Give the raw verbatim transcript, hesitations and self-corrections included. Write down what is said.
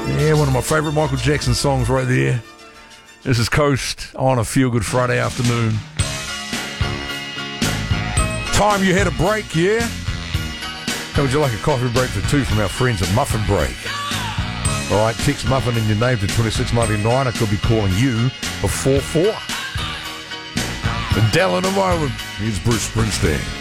Yeah, one of my favourite Michael Jackson songs right there. This is Coast on a Feel Good Friday afternoon. Time you had a break, yeah? How would you like a coffee break for two from our friends at Muffin Break? All right, text Muffin in your name to twenty-six ninety-nine. I could be calling you for four four. And Dell in a moment. Here's Bruce Springsteen.